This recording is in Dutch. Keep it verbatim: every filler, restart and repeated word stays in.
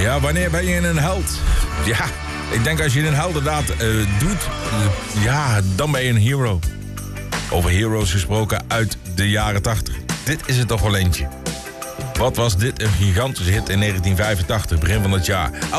Ja, wanneer ben je een held? Ja, ik denk als je een heldendaad uh, doet, uh, ja, dan ben je een hero. Over heroes gesproken uit de jaren tachtig. Dit is er toch wel eentje. Wat was dit een gigantische hit in negentien vijfentachtig, begin van het jaar.